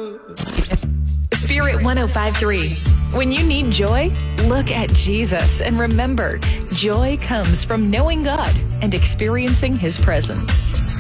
Spirit 105.3. When you need joy, look at Jesus and remember, joy comes from knowing God and experiencing His presence.